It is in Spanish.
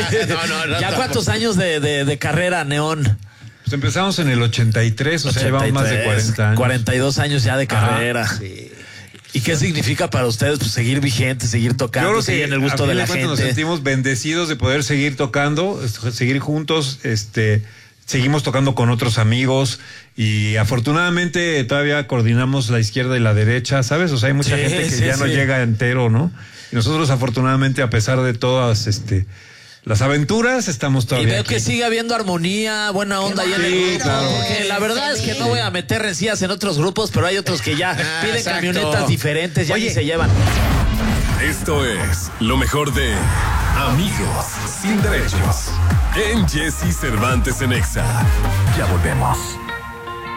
¿Ya cuántos años de carrera, Neón? Pues empezamos en el 83, o sea, llevamos más de 40 años. 42 años ya de carrera. Sí. ¿Y qué significa para ustedes pues, seguir vigentes, seguir tocando, Yo creo seguir que en el gusto de la gente? Nos sentimos bendecidos de poder seguir tocando, seguir juntos, seguimos tocando con otros amigos y afortunadamente todavía coordinamos la izquierda y la derecha, ¿sabes? O sea, hay mucha gente que ya no llega entero, ¿no? Y nosotros afortunadamente, a pesar de todas, las aventuras, estamos todavía Y veo aquí. que sigue habiendo armonía, buena onda ahí en el grupo. Claro. Porque la verdad es que no voy a meter rencillas en otros grupos, pero hay otros que ya piden camionetas diferentes, ya ni se llevan. Esto es lo mejor de Amigos Sin Derechos en Jesse Cervantes en Exa. Ya volvemos.